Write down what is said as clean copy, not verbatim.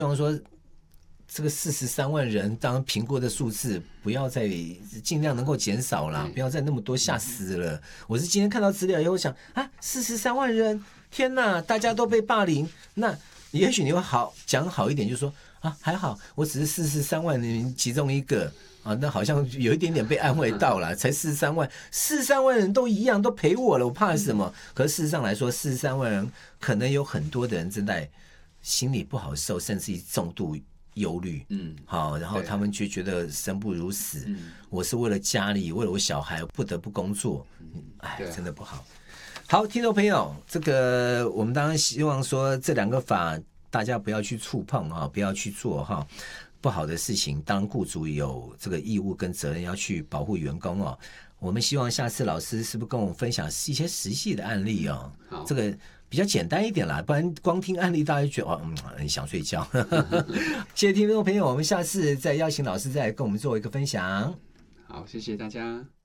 望说这个43万人，当然评估的数字不要再尽量能够减少啦，不要再那么多，吓死了。我是今天看到资料以后想啊，43万人，天哪，大家都被霸凌，那也许你会讲好一点，就说啊还好，我只是43万人其中一个啊，那好像有一点点被安慰到了，才43万人都一样，都陪我了，我怕什么？可是事实上来说，43万人可能有很多的人正在心里不好受，甚至于重度忧虑，好，然后他们就觉得生不如死，我是为了家里，为了我小孩不得不工作，哎，真的不好。好，听众朋友，这个我们当然希望说这2个法大家不要去触碰哈，不要去做哈不好的事情。当然，雇主有这个义务跟责任要去保护员工哦。我们希望下次老师是不是跟我们分享一些实际的案例哦？这个比较简单一点啦，不然光听案例大家就觉得很想睡觉。谢谢听众朋友，我们下次再邀请老师再来跟我们做一个分享。 好，谢谢大家。